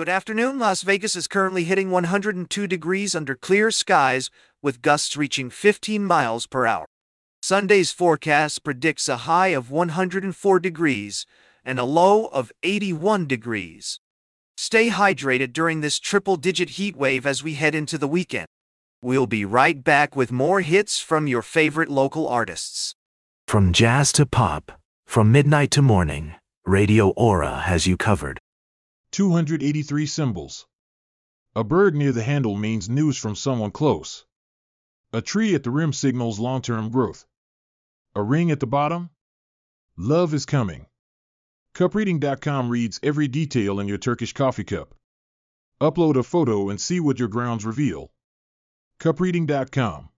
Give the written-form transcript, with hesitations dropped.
Good afternoon. Las Vegas is currently hitting 102 degrees under clear skies, with gusts reaching 15 miles per hour. Sunday's forecast predicts a high of 104 degrees and a low of 81 degrees. Stay hydrated during this triple-digit heat wave as we head into the weekend. We'll be right back with more hits from your favorite local artists. From jazz to pop, from midnight to morning, Radio Aura has you covered. 283 symbols. A bird near the handle means news from someone close. A tree at the rim signals long-term growth. A ring at the bottom? Love is coming. Cupreading.com reads every detail in your Turkish coffee cup. Upload a photo and see what your grounds reveal. Cupreading.com